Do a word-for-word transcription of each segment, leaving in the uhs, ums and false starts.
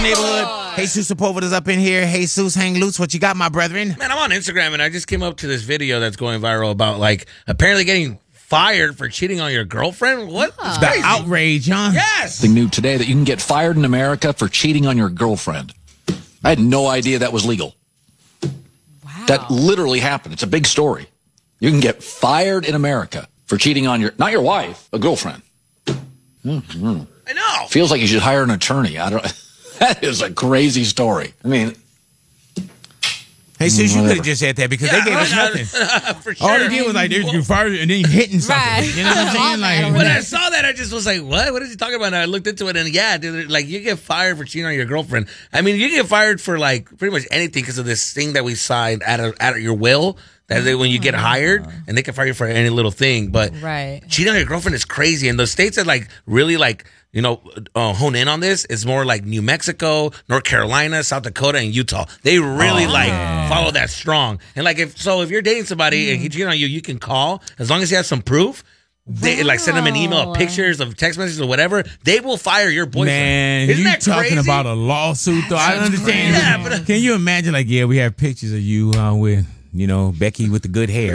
neighborhood. Jesus Sepulveda's up in here. Jesus, hang loose. What you got, my brethren? Man, I'm on Instagram, and I just came up to this video that's going viral about, like, apparently getting fired for cheating on your girlfriend. What? It's the outrage, huh? Yes. Something new today that you can get fired in America for cheating on your girlfriend. I had no idea that was legal. Wow. That literally happened. It's a big story. You can get fired in America for cheating on your, not your wife, a girlfriend. Mm-hmm. I know. Feels like you should hire an attorney. I don't. That is a crazy story. I mean, hey, sis, you could have just said that because Yeah, they gave us right, nothing. For sure. All they did was like, they you fired and then hitting something. Right. You know what I'm saying? Like, When I saw that, I just was like, what? What is he talking about? And I looked into it, and yeah, dude, like, you get fired for cheating on your girlfriend. I mean, you get fired for, like, pretty much anything because of this thing that we signed out of, out of your will, that they, when you get hired, and they can fire you for any little thing. But Right. cheating on your girlfriend is crazy. And the states that, like, really, like, you know, uh, hone in on this is more like New Mexico, North Carolina, South Dakota, and Utah. They really, Oh, like, man. follow that strong. And, like, if so, if you're dating somebody Mm. and he cheated on you, you can call. As long as you have some proof, they like send them an email, Wow. pictures of text messages or whatever. They will fire your boyfriend. man, Isn't you that talking crazy? about a lawsuit, though. I That's understand. crazy. Yeah, but- Can you imagine, like, yeah, we have pictures of you uh, with, you know, Becky with the good hair.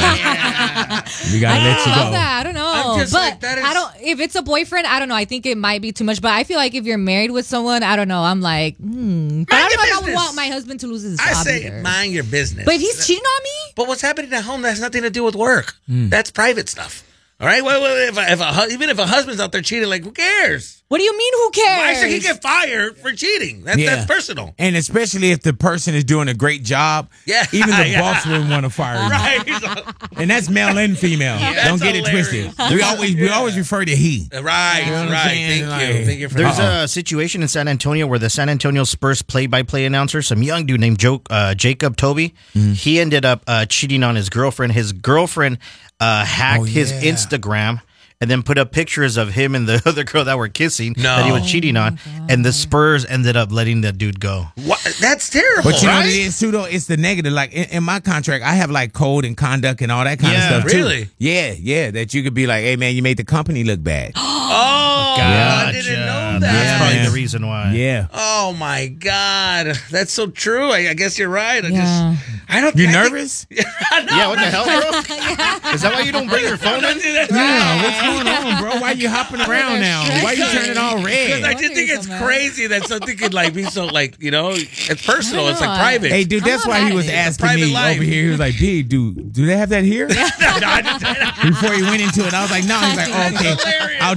We got to I let don't you love go. that. I don't know. I'm just but like, that is- I don't. If it's a boyfriend, I don't know. I think it might be too much. But I feel like if you're married with someone, I don't know. I'm like, hmm. But I Mind don't your know if I would business. want my husband to lose his job I say either. mind your business. But if he's cheating on me, But what's happening at home, that has nothing to do with work. Hmm. That's private stuff. All right? Well, well, if, a, if a, hu- even if a husband's out there cheating, like, who cares? what do you mean? Who cares? Why should he get fired for cheating? That's, Yeah. that's personal. And especially if the person is doing a great job, Yeah. even the Yeah. boss wouldn't want to fire you. Right? And that's male and female. That's Don't get it hilarious. twisted. We always we always refer to he. right, You know what I'm right. saying? Thank you. Like- Thank you for There's that. a situation in San Antonio where the San Antonio Spurs play-by-play announcer, some young dude named Joe, uh, Jacob Toby, he ended up uh, cheating on his girlfriend. His girlfriend uh, hacked Oh, his yeah. Instagram and then put up pictures of him and the other girl that were kissing No. that he was cheating on. And the Spurs ended up letting that dude go. What? That's terrible, But you know right? what it is too, though? It's the negative. Like in, in my contract, I have like code and conduct and all that kind Yeah. of stuff too. Really? Yeah, yeah. That you could be like, hey man, you made the company look bad. Oh, I didn't know that. That's Yeah, probably man. the reason why. Yeah. Oh my God, that's so true. I, I guess you're right. I Yeah. just, I don't. You I think- nervous? no, Yeah, what the hell, bro? Is that why you don't bring your phone in? Yeah. What's going on, bro? Why you hopping around now? Why you turning all Because I red? just think it's so mad. crazy that something could like be so like you know it's personal. It's like know. private. Hey, dude, that's I'm why he not was mad. asking Private me life. over here. He was like, "B, do do they have that here?" No, I just- Before he went into it, I was like, "No." He's like, oh, "Okay, hilarious. I'll